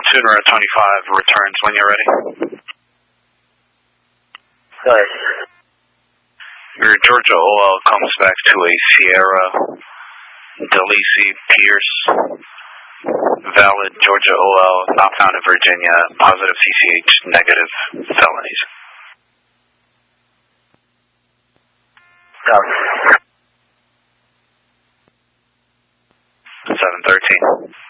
Tuner at 25 returns when you're ready. Go ahead. Your Georgia OL comes back to a Sierra DeLisi Pierce, valid Georgia OL, not found in Virginia, positive CCH, negative felonies. 713.